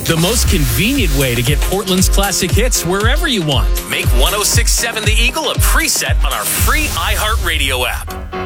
The most convenient way to get Portland's classic hits wherever you want. Make 106.7 The Eagle a preset on our free iHeartRadio app.